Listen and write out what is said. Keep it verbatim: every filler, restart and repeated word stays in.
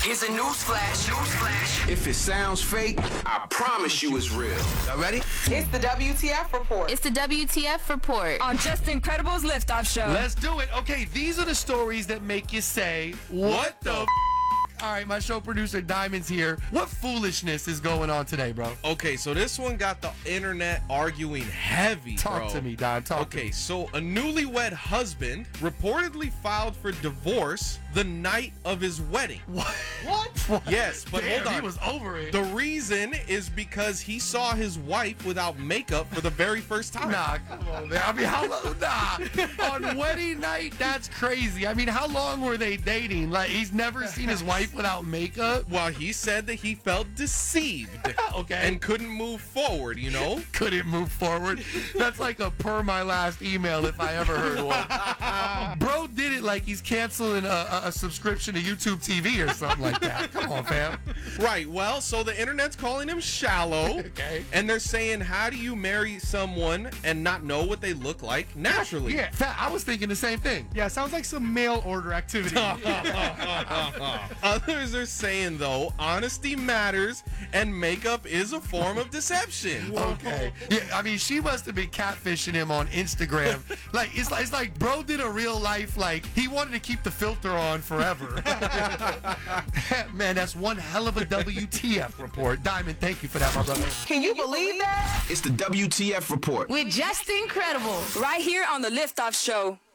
Here's a news flash. News flash. If it sounds fake, I promise you it's real. Y'all ready? It's the W T F report. It's the W T F report on Just Incredible's Liftoff Show. Let's do it. Okay, these are the stories that make you say, what the f-? All right, my show producer Diamond's here. What foolishness is going on today, bro? Okay, so this one got the internet arguing heavy, Talk bro. to me, Dime. Talk okay, to me. so a newlywed husband reportedly filed for divorce the night of his wedding. What? What? Yes, but Damn, hold on. he was over it. The reason is because he saw his wife without makeup for the very first time. Nah, come on, man. I mean, how long? Nah. On wedding night, that's crazy. I mean, how long were they dating? Like, he's never seen his wife without makeup? Well, he said that he felt deceived. Okay. And couldn't move forward, you know? Couldn't move forward. That's like a per my last email if I ever heard one. Bro did it like he's canceling a, a, a subscription to YouTube T V or something like that. Come on, fam. Right. Well, so the internet's calling him shallow. Okay. And they're saying, how do you marry someone and not know what they look like naturally? Yeah, fat, I was thinking the same thing. Yeah, sounds like some mail order activity. Others are saying, though, honesty matters and makeup is a form of deception. Okay. Yeah, I mean, she must have been catfishing him on Instagram. Like, it's like, it's like bro did a real life, like, he wanted to keep the filter on forever. Man, that's one hell of a W T F report. Diamond, thank you for that, my brother. Can you believe that? It's the W T F report. with Just Incredible. Right here on the Liftoff Show.